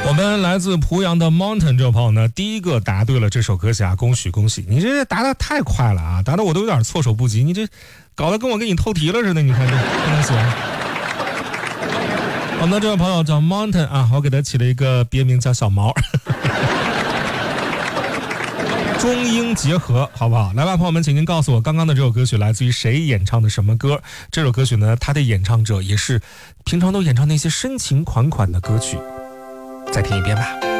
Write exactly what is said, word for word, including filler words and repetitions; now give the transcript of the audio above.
我们来自濮阳的 Mountain 这位朋友呢，第一个答对了这首歌曲啊，恭喜恭喜！你这答得太快了啊，答得我都有点措手不及，你这搞得跟我给你透题了似的，你看这不能行。我们的这位朋友叫 Mountain 啊，我给他起了一个别名叫小毛，中英结合，好不好？来吧，朋友们，请您告诉我，刚刚的这首歌曲来自于谁演唱的什么歌？这首歌曲呢，它的演唱者也是平常都演唱那些深情款款的歌曲。再听一遍吧。